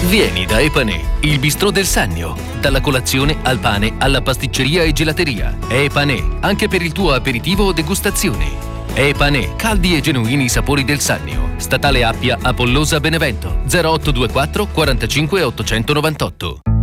Vieni da Epanè, il bistrò del Sannio. Dalla colazione al pane alla pasticceria e gelateria. Epanè, anche per il tuo aperitivo o degustazione. Epanè, caldi e genuini sapori del Sannio. Statale Appia, Apollosa, Benevento. 0824 45 898.